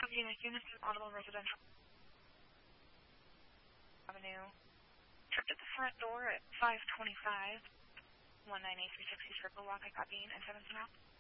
Unit Audible Residential Avenue. Tripped at the front door at 525. 19836 Circle Walk. I copy and 7 out.